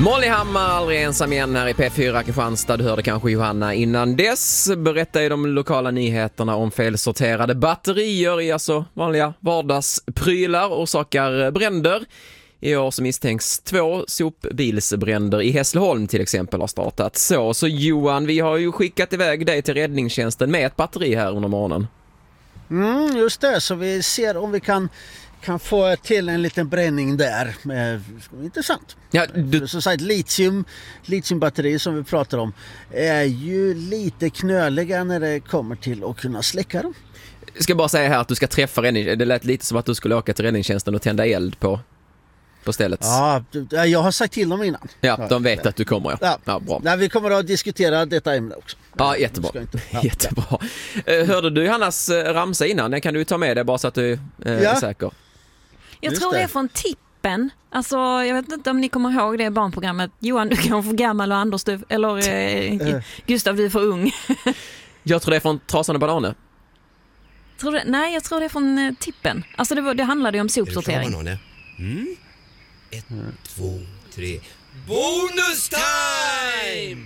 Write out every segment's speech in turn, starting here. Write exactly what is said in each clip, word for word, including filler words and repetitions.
Molly Hammar, aldrig ensam igen här i P fyra Kristianstad. Du hörde kanske Johanna innan dess. Berättar i de lokala nyheterna om felsorterade batterier i alltså vanliga vardagsprylar orsakar bränder. I år så misstänks två sopbilsbränder i Hässleholm till exempel har startat. Så, så Johan, vi har ju skickat iväg dig till räddningstjänsten med ett batteri här under morgonen. Mm, just det, så vi ser om vi kan, kan få till en liten bränning där. Eh, intressant. Ja, du... Så sagt, litium, litiumbatteri som vi pratar om är ju lite knöliga när det kommer till att kunna släcka dem. Jag ska bara säga här att du ska träffa räddningstjänsten. Det lät lite som att du skulle åka till räddningstjänsten och tända eld på, på stället. Ja, jag har sagt till dem innan. Ja, de vet att du kommer. Ja, ja. Ja, bra. Nej, vi kommer att diskutera detta ämne också. Ja, jättebra. Inte, ja, jättebra. Ja. Hörde du Hannas ramsa innan? Den kan du ta med dig bara så att du eh, ja. är säker. Jag Just tror det. det är från Tippen. Alltså, jag vet inte om ni kommer ihåg det barnprogrammet. Johan, du kan få gammal och Anders, du, eller eh, Gustav, du är för ung. Jag tror det är från Trasan och Bananer. Tror det? Nej, jag tror det är från eh, Tippen. Alltså, det, var, det handlade ju om sopsortering. Är mm? Ett, mm. två, tre. Bonus time!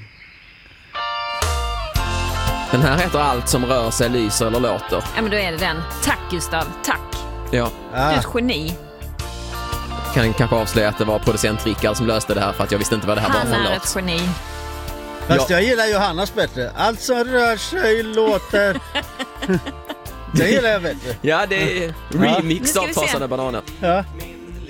Den här heter Allt som rör sig, lyser eller låter. Ja, men då är det den. Tack Gustav, tack. Ja. Du är ett geni. Kan kanske avslöja att det var producent Rickard som löste det här för att jag visste inte vad det här Han var för är låt. ett geni. Fast ja. jag gillar Johannas bättre. Allt som rör sig låter... Det gillar jag bättre. Ja, det är remix av Trasan och Bananer. Ja.